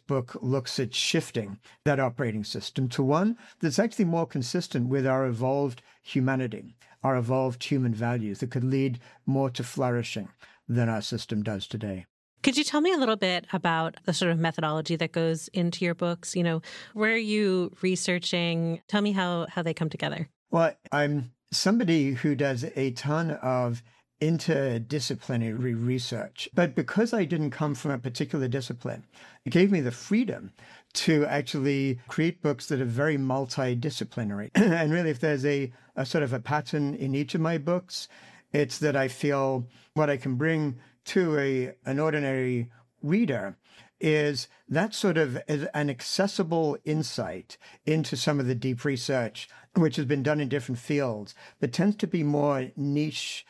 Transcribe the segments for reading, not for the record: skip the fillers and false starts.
book looks at shifting that operating system to one that's actually more consistent with our evolved humanity, our evolved human values that could lead more to flourishing than our system does today. Could you tell me a little bit about the sort of methodology that goes into your books? Where are you researching? Tell me how they come together. Well, I'm somebody who does a ton of interdisciplinary research, but because I didn't come from a particular discipline, it gave me the freedom to actually create books that are very multidisciplinary. And really, if there's a sort of a pattern in each of my books, it's that I feel what I can bring to an ordinary reader is that sort of an accessible insight into some of the deep research which has been done in different fields, but tends to be more niche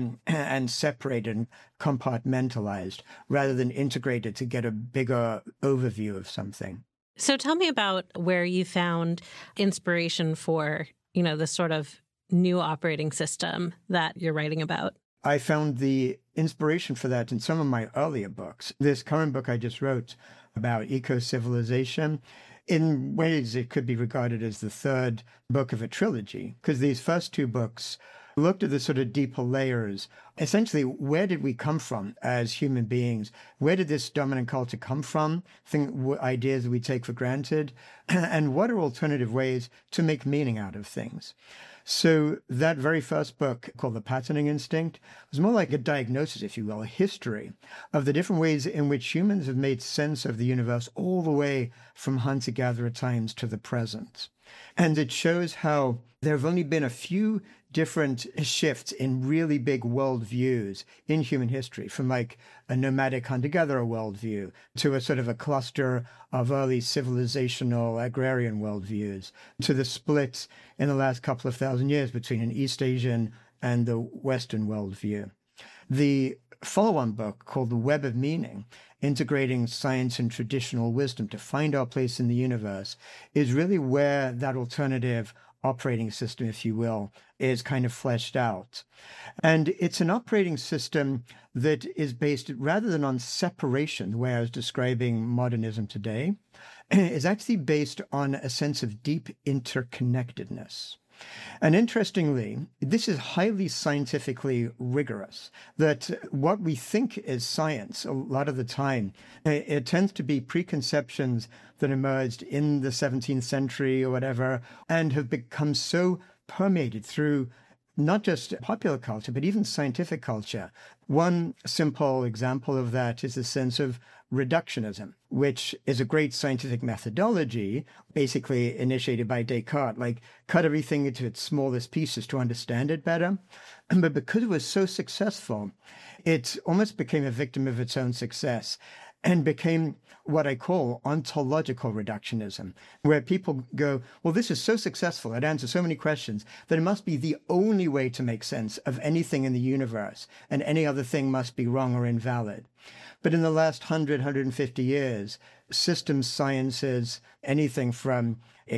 and separated and compartmentalized rather than integrated to get a bigger overview of something. So tell me about where you found inspiration for, the sort of new operating system that you're writing about. I found the inspiration for that in some of my earlier books. This current book I just wrote about eco-civilization, in ways it could be regarded as the third book of a trilogy, because these first two books looked at the sort of deeper layers. Essentially, where did we come from as human beings? Where did this dominant culture come from? Ideas that we take for granted? And what are alternative ways to make meaning out of things? So that very first book, called The Patterning Instinct, was more like a diagnosis, if you will, a history of the different ways in which humans have made sense of the universe all the way from hunter-gatherer times to the present. And it shows how there have only been a few different shifts in really big worldviews in human history, from like a nomadic hunter-gatherer worldview to a sort of a cluster of early civilizational agrarian worldviews, to the splits in the last couple of thousand years between an East Asian and the Western worldview. The follow-on book, called The Web of Meaning, integrating science and traditional wisdom to find our place in the universe, is really where that alternative operating system, if you will, is kind of fleshed out. And it's an operating system that is based, rather than on separation, the way I was describing modernism today, is actually based on a sense of deep interconnectedness. And interestingly, this is highly scientifically rigorous, that what we think is science a lot of the time, it tends to be preconceptions that emerged in the 17th century or whatever, and have become so permeated through not just popular culture, but even scientific culture. One simple example of that is the sense of reductionism, which is a great scientific methodology, basically initiated by Descartes, like cut everything into its smallest pieces to understand it better. But because it was so successful, it almost became a victim of its own success and became what I call ontological reductionism, where people go, well, this is so successful, it answers so many questions, that it must be the only way to make sense of anything in the universe, and any other thing must be wrong or invalid. But in the last 150 years, systems sciences, anything from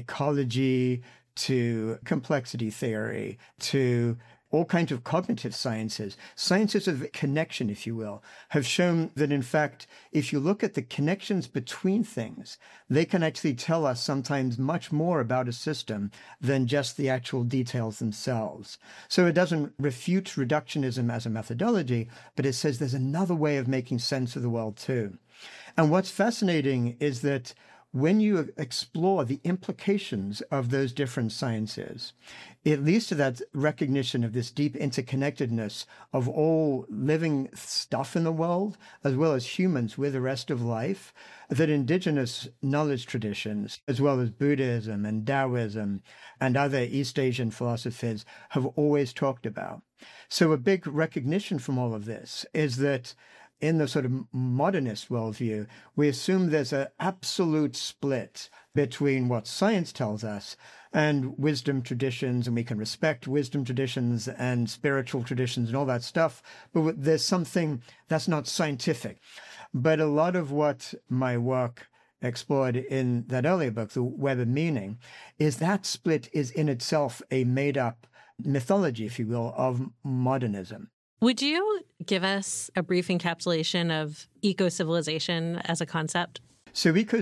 ecology to complexity theory to all kinds of cognitive sciences, sciences of connection, if you will, have shown that, in fact, if you look at the connections between things, they can actually tell us sometimes much more about a system than just the actual details themselves. So it doesn't refute reductionism as a methodology, but it says there's another way of making sense of the world too. And what's fascinating is that when you explore the implications of those different sciences, it leads to that recognition of this deep interconnectedness of all living stuff in the world, as well as humans with the rest of life, that indigenous knowledge traditions, as well as Buddhism and Taoism and other East Asian philosophies, have always talked about. So a big recognition from all of this is that in the sort of modernist worldview, we assume there's an absolute split between what science tells us and wisdom traditions, and we can respect wisdom traditions and spiritual traditions and all that stuff, but there's something that's not scientific. But a lot of what my work explored in that earlier book, The Web of Meaning, is that split is in itself a made-up mythology, if you will, of modernism. Would you give us a brief encapsulation of eco-civilization as a concept? So